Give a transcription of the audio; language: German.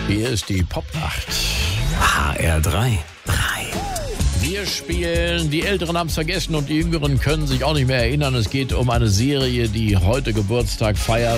Hier ist die Popnacht. HR3. Wir spielen, die Älteren haben es vergessen und die Jüngeren können sich auch nicht mehr erinnern. Es geht um eine Serie, die heute Geburtstag feiert.